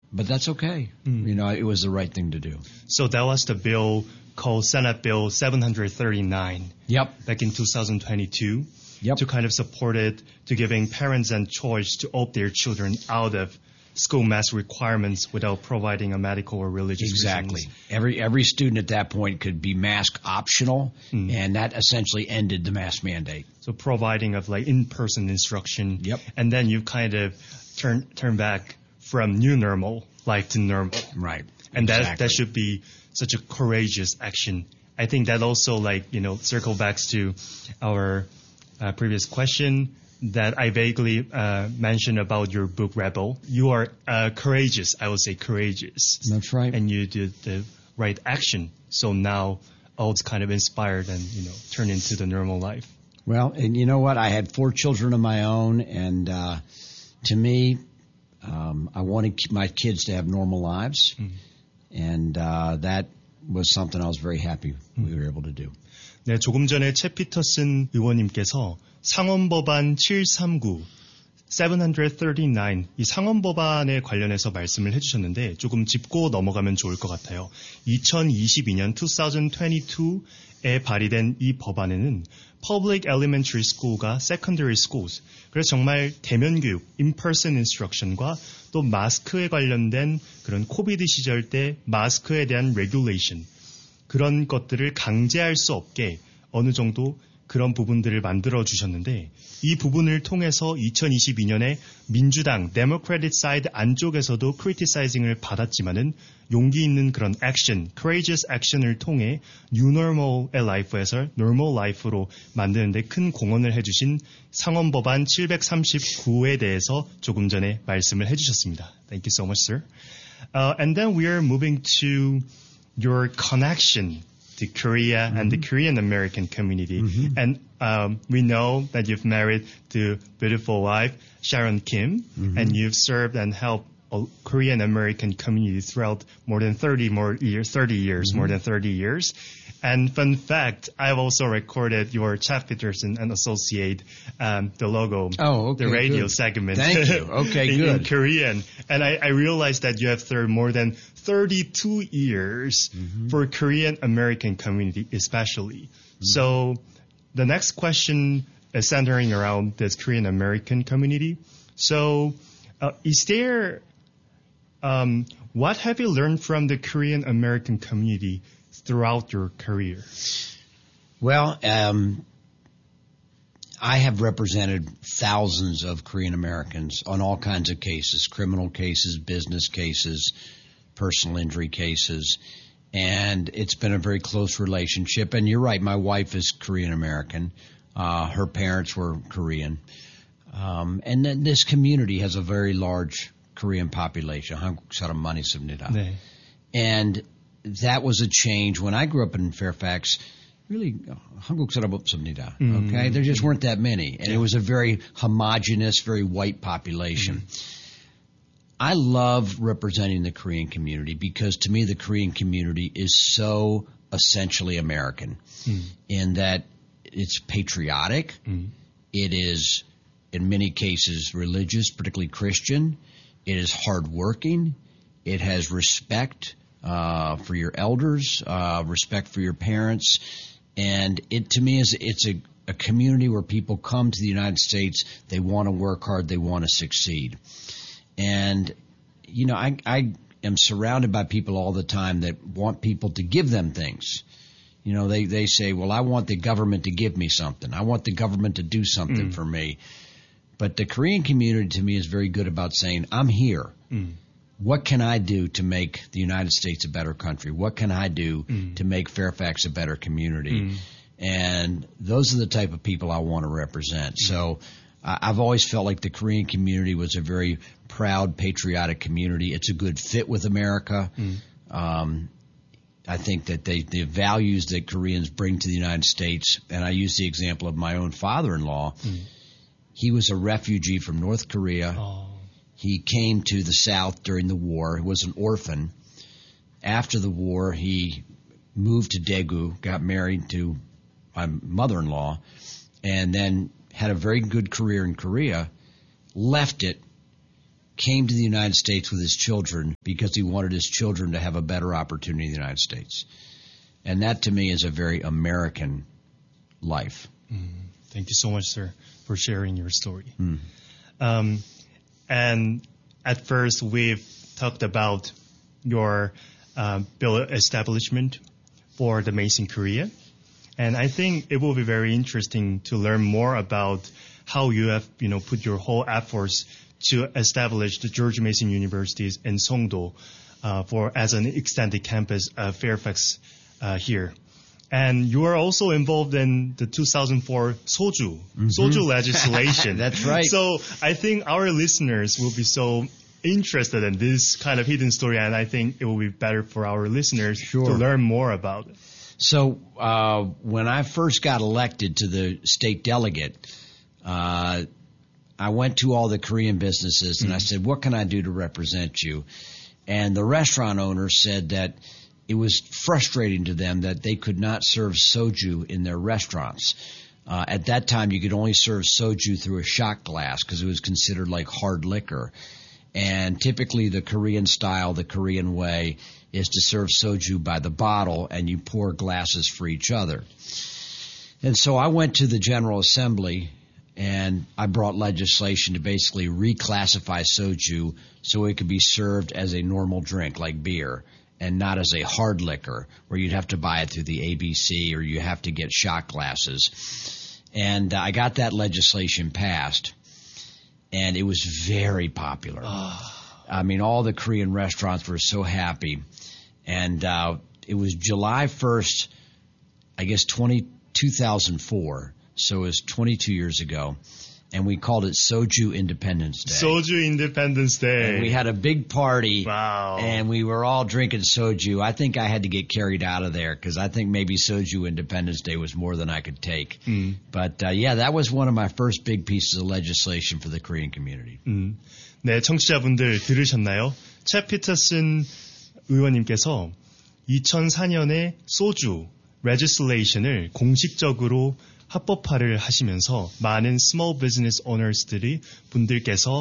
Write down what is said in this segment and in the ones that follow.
But that's okay. You know, it was the right thing to do. So that was the bill called Senate Bill 739. Yep. Back in 2022. Yep. To kind of support it, to giving parents a choice to opt their children out of school mask requirements without providing a medical or religious Exactly. reasons. Every student at that point could be mask optional, and that essentially ended the mask mandate. So providing of like in-person instruction. Yep. And then you kind of turn back from new normal life to normal. Right. And exactly. that should be such a courageous action. I think that also circle back to our previous question that I vaguely mentioned about your book, Rebel. You are courageous, I would say courageous. That's right. And you did the right action. So now all it's kind of inspired and, turned into the normal life. Well, and you know what? I had 4 children of my own, and to me, I wanted my kids to have normal lives, and that was something I was very happy we were able to do. 네, 조금 전에 채 피터슨 의원님께서 상원법안 739, 739, 이 상원법안에 관련해서 말씀을 해주셨는데 조금 짚고 넘어가면 좋을 것 같아요. 2022년 2022에 발의된 이 법안에는 Public Elementary School과 Secondary Schools, 그래서 정말 대면 교육, in-person instruction과 또 마스크에 관련된 그런 코비드 시절 때 마스크에 대한 regulation, 그런 것들을 강제할 수 없게 어느 정도 그런 부분들을 만들어 주셨는데 이 부분을 통해서 2022년에 민주당 Democratic side 안쪽에서도 criticizing을 받았지만은 용기 있는 그런 action, courageous action을 통해 New Normal의 life에서 Normal Life로 만드는데 큰 공헌을 해주신 상원법안 739에 대해서 조금 전에 말씀을 해주셨습니다. Thank you so much, sir. And then we are moving to your connection to Korea and the Korean American community. And we know that you've married to beautiful wife, Sharon Kim, and you've served and helped a Korean American community throughout more than 30 years. And fun fact, I've also recorded your Chad Peterson and Associate, the logo, the radio segment. Thank you. Okay, in Korean. And I realized that you have served more than 32 years for Korean American community especially. So the next question is centering around this Korean American community. So is there, what have you learned from the Korean American community throughout your career? Well, I have represented thousands of Korean Americans on all kinds of cases, criminal cases, business cases, personal injury cases, and it's been a very close relationship. And you're right, my wife is Korean American. Her parents were Korean. And then this community has a very large Korean population, 한국 사람 많이 씁니다. 네. And that was a change. When I grew up in Fairfax, really, 한국 사람 없습니다. Okay? There just weren't that many. And it was a very homogenous, very white population. I love representing the Korean community because to me the Korean community is so essentially American in that it's patriotic. It is, in many cases, religious, particularly Christian. It is hardworking. It has respect for your elders, respect for your parents. And it, to me, it's a community where people come to the United States. They want to work hard. They want to succeed. And, you know, I am surrounded by people all the time that want people to give them things. You know, they say, well, I want the government to give me something. I want the government to do something for me. But the Korean community, to me, is very good about saying, I'm here. What can I do to make the United States a better country? What can I do to make Fairfax a better community? And those are the type of people I want to represent. So I've always felt like the Korean community was a very proud, patriotic community. It's a good fit with America. I think that the values that Koreans bring to the United States, and I use the example of my own father-in-law, he was a refugee from North Korea. He came to the South during the war. He was an orphan. After the war, he moved to Daegu, got married to my mother-in-law, and then had a very good career in Korea, left it, came to the United States with his children because he wanted his children to have a better opportunity in the United States. And that, to me, is a very American life. Thank you so much, sir, for sharing your story. And at first, we've talked about your bill establishment for the Mason Korea. And I think it will be very interesting to learn more about how you have, put your whole efforts to establish the George Mason Universities in Songdo as an extended campus of Fairfax here. And you are also involved in the 2004 Soju legislation. That's right. So I think our listeners will be so interested in this kind of hidden story, and I think it will be better for our listeners to learn more about it. So when I first got elected to the state delegate, I went to all the Korean businesses and I said, what can I do to represent you? And the restaurant owners said that it was frustrating to them that they could not serve soju in their restaurants. At that time, you could only serve soju through a shot glass because it was considered like hard liquor. And typically the Korean style, the Korean way, is to serve soju by the bottle and you pour glasses for each other. And so I went to the General Assembly and I brought legislation to basically reclassify soju so it could be served as a normal drink like beer and not as a hard liquor where you'd have to buy it through the ABC or you have to get shot glasses. And I got that legislation passed, and it was very popular. I mean, all the Korean restaurants were so happy. And it was July 1st, I guess 2004, so it was 22 years ago. And we called it Soju Independence Day. Soju Independence Day. And we had a big party. Wow. And we were all drinking soju. I think I had to get carried out of there because I think maybe Soju Independence Day was more than I could take. But, that was one of my first big pieces of legislation for the Korean community. 네, 청취자분들 들으셨나요? 챗 피터슨 의원님께서 2004년에 소주 레지슬레이션을 공식적으로 합법화를 하시면서 많은 small business 분들께서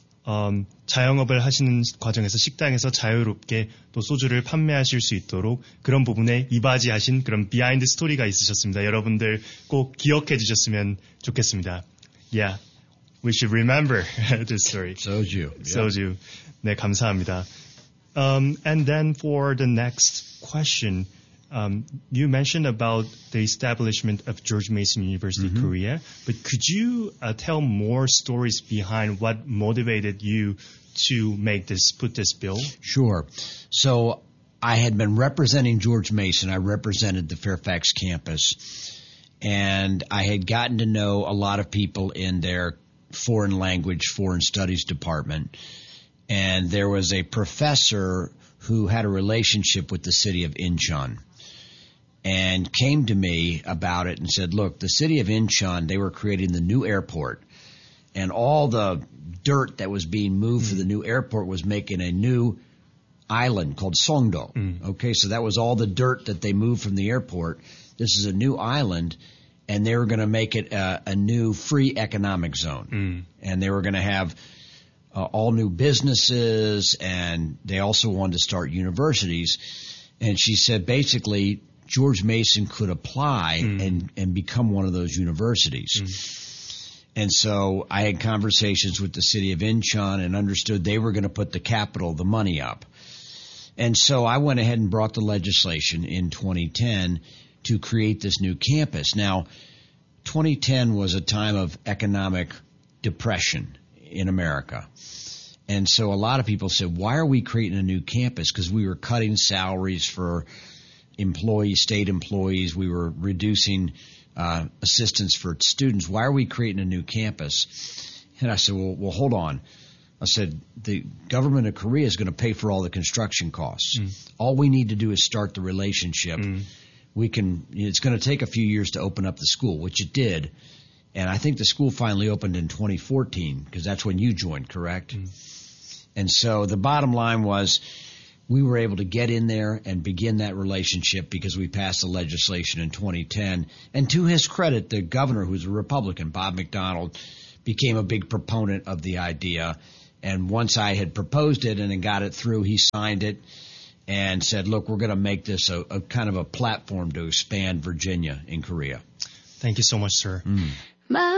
자영업을 하시는 과정에서 식당에서 자유롭게 또 소주를 판매하실 수 있도록 그런 부분에 이바지하신 그런 비하인드 스토리가 있으셨습니다. 여러분들 꼭 기억해 주셨으면 좋겠습니다. Yeah, we should remember this story. Soju. Soju. 네, 감사합니다. And then for the next question, you mentioned about the establishment of George Mason University Korea, but could you tell more stories behind what motivated you to put this bill? Sure. So I had been representing George Mason. I represented the Fairfax campus, and I had gotten to know a lot of people in their foreign language, foreign studies department, and there was a professor who had a relationship with the city of Incheon, and came to me about it and said, look, the city of Incheon, they were creating the new airport, and all the dirt that was being moved for the new airport was making a new island called Songdo. Okay, so that was all the dirt that they moved from the airport. This is a new island, and they were going to make it a new free economic zone. And they were going to have all new businesses, and they also wanted to start universities. And she said basically George Mason could apply and become one of those universities. And so I had conversations with the city of Incheon and understood they were going to put the capital, the money up. And so I went ahead and brought the legislation in 2010 to create this new campus. Now, 2010 was a time of economic depression in America. And so a lot of people said, why are we creating a new campus? Because we were cutting salaries for employees, state employees. We were reducing assistance for students. Why are we creating a new campus? And I said, well, hold on. I said, the government of Korea is going to pay for all the construction costs. All we need to do is start the relationship. It's going to take a few years to open up the school, which it did. And I think the school finally opened in 2014 because that's when you joined, correct? And so the bottom line was we were able to get in there and begin that relationship because we passed the legislation in 2010. And to his credit, the governor, who's a Republican, Bob McDonnell, became a big proponent of the idea. And once I had proposed it and then got it through, he signed it and said, look, we're going to make this a kind of a platform to expand Virginia in Korea. Thank you so much, sir.